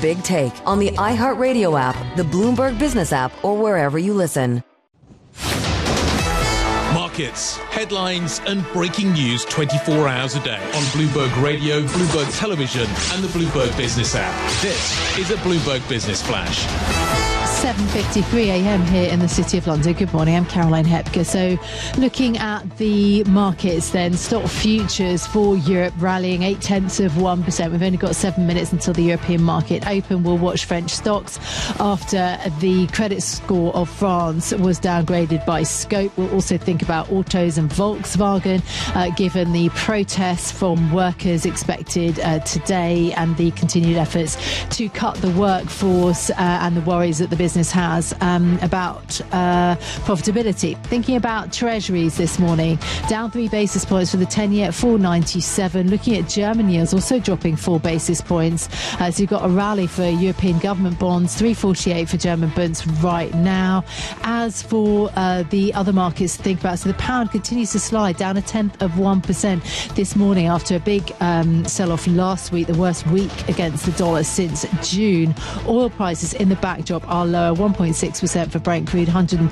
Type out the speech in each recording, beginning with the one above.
Big Take on the iHeartRadio app, the Bloomberg Business app, or wherever you listen. Markets, headlines and breaking news 24 hours a day on Bloomberg Radio, Bloomberg Television and the Bloomberg Business app. This is a Bloomberg Business Flash. 7:53 a.m. here in the City of London. Good morning, I'm Caroline Hepker. So looking at the markets then, stock futures for Europe rallying 0.8%. We've only got 7 minutes until the European market open. We'll watch French stocks after the credit score of France was downgraded by Scope. We'll also think about autos and Volkswagen, given the protests from workers expected today and the continued efforts to cut the workforce and the worries that the business has about profitability. Thinking about treasuries this morning, down 3 basis points for the 10-year at 4.97. Looking at German yields, also dropping 4 basis points. So you've got a rally for European government bonds, 3.48 for German bonds right now. As for the other markets to think about, so the pound continues to slide down 0.1% this morning after a big sell-off last week, the worst week against the dollar since June. Oil prices in the backdrop are lower, 1.6% for Brent crude,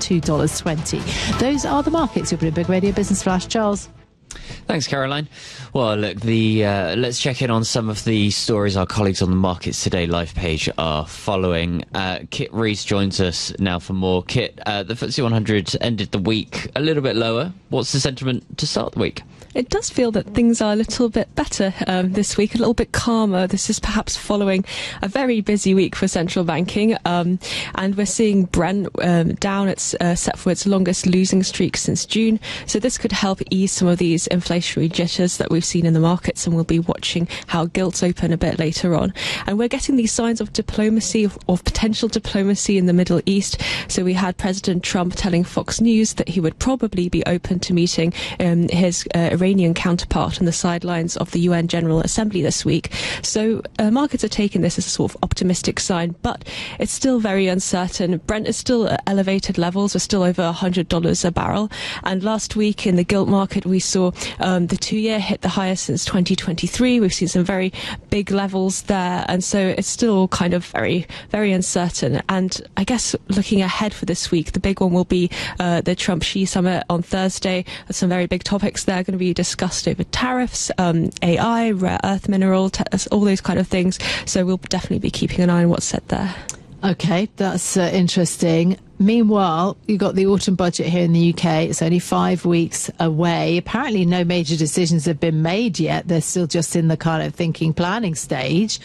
$102.20. Those are the markets. Your Bloomberg Radio Business Flash. Charles. Thanks, Caroline. Well, look, let's check in on some of the stories our colleagues on the Markets Today live page are following. Kit Rees joins us now for more. Kit, the FTSE 100 ended the week a little bit lower. What's the sentiment to start the week? It does feel that things are a little bit better this week, a little bit calmer. This is perhaps following a very busy week for central banking. And we're seeing Brent down. It's set for its longest losing streak since June. So this could help ease some of these inflationary jitters that we've seen in the markets. And we'll be watching how gilts open a bit later on. And we're getting these signs of diplomacy, of potential diplomacy in the Middle East. So we had President Trump telling Fox News that he would probably be open to meeting his Iranian counterpart on the sidelines of the UN General Assembly this week. So markets are taking this as a sort of optimistic sign, but it's still very uncertain. Brent is still at elevated levels. We're still over $100 a barrel. And last week in the gilt market, we saw the 2-year hit the highest since 2023. We've seen some very big levels there. And so it's still kind of very, very uncertain. And I guess looking ahead for this week, the big one will be the Trump-Xi summit on Thursday. There's some very big topics there going to be discussed over tariffs, AI, rare earth mineral, all those kind of things. So we'll definitely be keeping an eye on what's said there. Okay, that's interesting. Meanwhile, you've got the autumn budget here in the UK. It's only 5 weeks away. Apparently no major decisions have been made yet. They're still just in the kind of thinking, planning stage.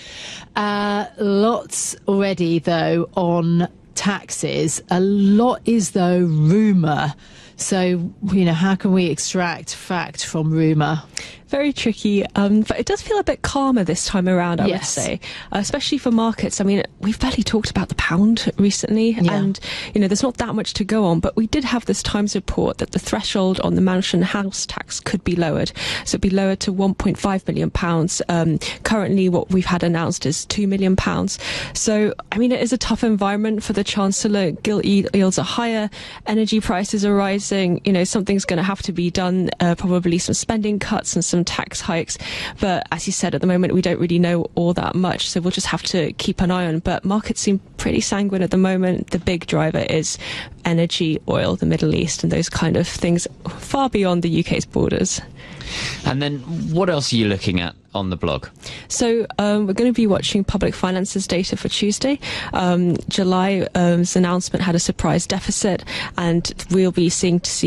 Lots already, though, on taxes. A lot is, though, rumour. So, how can we extract fact from rumour? Very tricky, but it does feel a bit calmer this time around, I would say, especially for markets. I mean, we've barely talked about the pound recently, and, there's not that much to go on, but we did have this Times report that the threshold on the mansion house tax could be lowered. So it'd be lowered to £1.5 million. Currently, what we've had announced is £2 million. So, I mean, it is a tough environment for the Chancellor. Gilt yields are higher, energy prices are rising, something's going to have to be done, probably some spending cuts and some tax hikes, but as you said, at the moment we don't really know all that much, so we'll just have to keep an eye on. But markets seem pretty sanguine at the moment. The big driver is energy, oil, the Middle East, and those kind of things far beyond the UK's borders. And then what else are you looking at on the blog? So we're going to be watching public finances data for Tuesday. July's announcement had a surprise deficit, and we'll be seeing